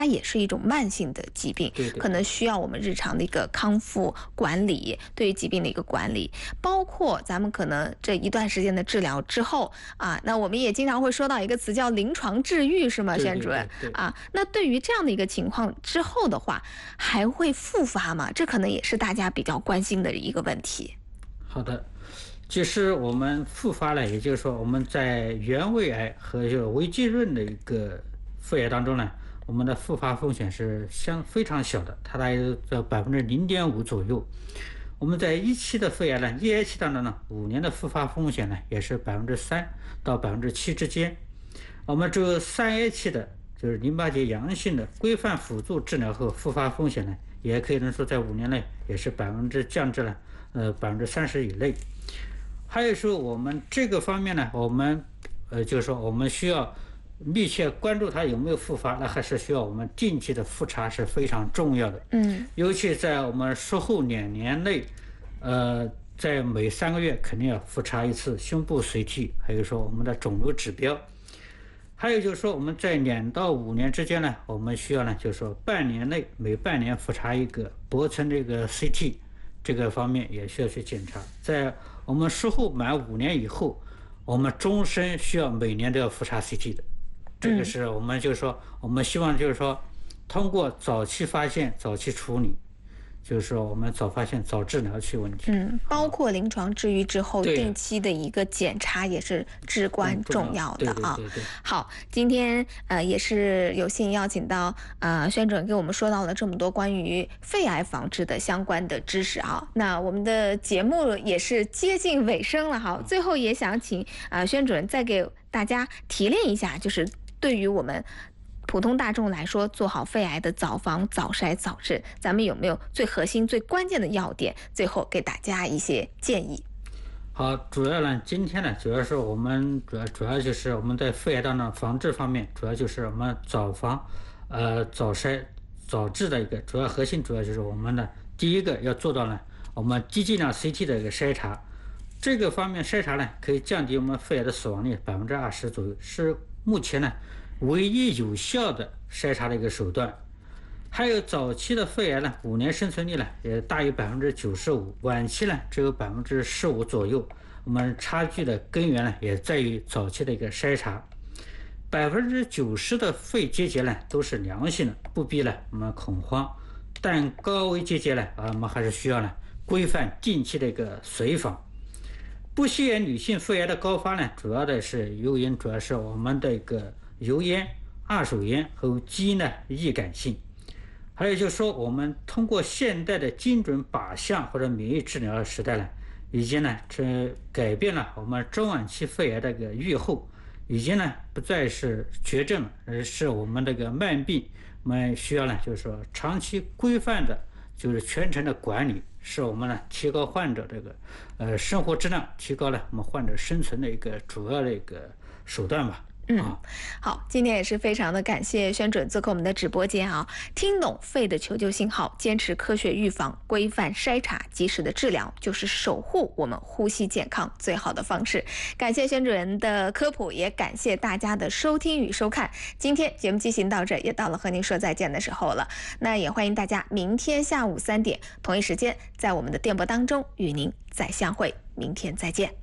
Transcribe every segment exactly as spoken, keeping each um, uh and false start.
它也是一种慢性的疾病， 对对可能需要我们日常的一个康复管理，对于疾病的一个管理，包括咱们可能这一段时间的治疗之后啊，那我们也经常会说到一个词叫临床治愈，是吗， 对宣主任？ 对对对啊，那对于这样的一个情况之后的话，还会复发吗？这可能也是大家比较关心的一个问题。 好的，就是我们复发了，也就是说我们在原位癌和这个微浸润的一个肺癌当中呢，我们的复发风险是相非常小的，它大约在百分之零点五左右。我们在一期的肺癌呢，一癌期当中呢，五年的复发风险呢也是百分之三到百分之七之间。我们这个三癌期的，就是淋巴结阳性的规范辅助治疗后复发风险呢，也可以能说在五年内也是百分之降至了呃百分之三十以内。还有说我们这个方面呢，我们呃就是说我们需要密切关注它有没有复发，那还是需要我们定期的复查是非常重要的。 嗯， 尤其在我们术后两年内，呃，在每三个月肯定要复查一次胸部 C T， 还有说我们的肿瘤指标。还有就是说我们在两到五年之间呢，我们需要呢就是说半年内每半年复查一个脖层这个 C T， 这个方面也需要去检查。在我们术后满五年以后，我们终身需要每年都要复查 C T 的。这个是我们就是说，我们希望就是说，通过早期发现、早期处理，就是说我们早发现、早治疗去问题。 嗯，包括临床治愈之后对定期的一个检查也是至关重要的啊。 对对对对。 好，今天呃也是有幸邀请到呃宣主任给我们说到了这么多关于肺癌防治的相关的知识啊。那我们的节目也是接近尾声了哈，最后也想请啊、呃、宣主任再给大家提炼一下，就是对于我们普通大众来说，做好肺癌的早防、早筛、早治，咱们有没有最核心、最关键的要点？最后给大家一些建议。 好，主要呢，今天呢，主要是我们主要主要就是我们在肺癌当中防治方面，主要就是我们早防、呃早筛、早治的一个主要核心，主要就是我们的第一个要做到呢，我们低剂量 C T 的一个筛查，这个方面筛查呢，可以降低我们肺癌的死亡率百分之二十左右，是目前呢唯一有效的筛查的一个手段。还有早期的肺癌呢，五年生存率呢也大于百分之九十五，晚期呢只有百分之十五左右。我们差距的根源呢，也在于早期的一个筛查。百分之九十的肺结节呢都是良性的，不必呢我们恐慌。但高危结节呢，啊，我们还是需要呢规范定期的一个随访。不吸烟女性肺癌的高发呢，主要的是由于主要是我们的一个油烟、二手烟和基因的易感性。还有就是说，我们通过现代的精准靶向或者免疫治疗的时代呢，已经呢这改变了我们中晚期肺癌的一个预后，已经呢不再是绝症了，而是我们这个慢病。我们需要呢就是说长期规范的，就是全程的管理，使我们呢提高患者这个呃生活质量，提高了我们患者生存的一个主要的一个手段吧。 嗯，好，今天也是非常的感谢宣准做客我们的直播间啊，听懂肺的求救信号，坚持科学预防、规范筛查、及时的治疗，就是守护我们呼吸健康最好的方式。感谢宣主任的科普，也感谢大家的收听与收看。今天节目进行到这，也到了和您说再见的时候了。那也欢迎大家明天下午三点同一时间，在我们的电波当中与您再相会。明天再见。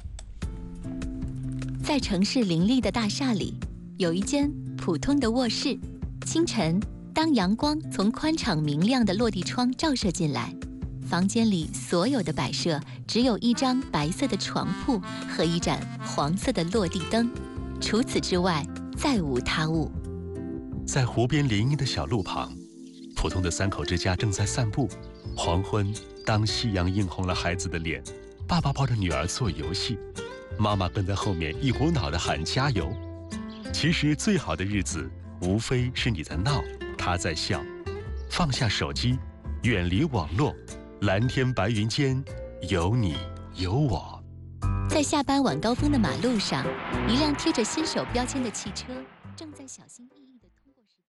在城市林立的大厦里，有一间普通的卧室。清晨，当阳光从宽敞明亮的落地窗照射进来，房间里所有的摆设只有一张白色的床铺和一盏黄色的落地灯，除此之外再无他物。 在湖边林荫的小路旁，普通的三口之家正在散步。黄昏，当夕阳映红了孩子的脸，爸爸抱着女儿做游戏，妈妈跟在后面一股脑地喊加油。其实最好的日子，无非是你在闹，他在笑。放下手机，远离网络，蓝天白云间，有你有我。 在下班晚高峰的马路上，一辆贴着新手标签的汽车正在小心翼翼地通过时。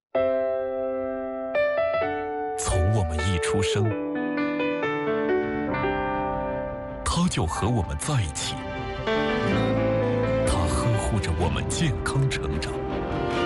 从我们一出生，他就和我们在一起，他呵护着我们健康成长。